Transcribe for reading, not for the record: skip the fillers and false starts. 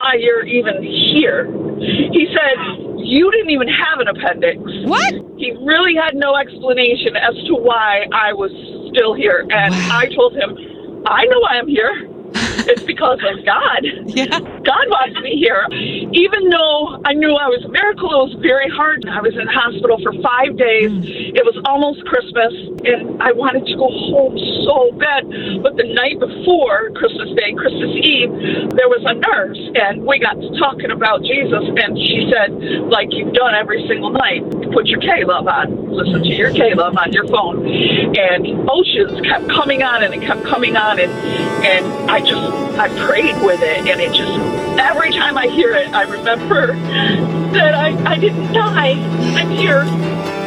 why you're even here. He said, you didn't even have an appendix. What? He really had no explanation as to why I was still here. And I told him, I know why I'm here. It's because of God. Yeah. God wants me here. Even though I knew I was a miracle, it was very hard. I was in the hospital for 5 days. It was almost Christmas, and I wanted to go home so bad. But the night before Christmas Day, Christmas Eve, there was a nurse, and we got to talking about Jesus, and she said, like you've done every single night, put your K-Love on. Listen to your K-Love on your phone. And Oceans kept coming on, and it kept coming on, and I prayed with it, and it just, every time I hear it, I remember that I didn't die. I'm here.